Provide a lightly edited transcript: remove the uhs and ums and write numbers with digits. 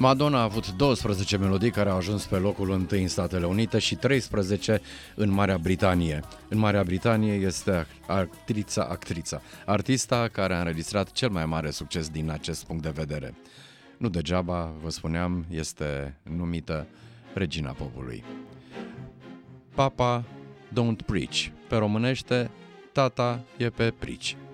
Madonna a avut 12 melodii care au ajuns pe locul 1 în Statele Unite și 13 în Marea Britanie. În Marea Britanie este actrița, artista care a înregistrat cel mai mare succes din acest punct de vedere. Nu degeaba, vă spuneam, este numită Regina Popului. Papa don't preach. Pe românește, tata e pe prici.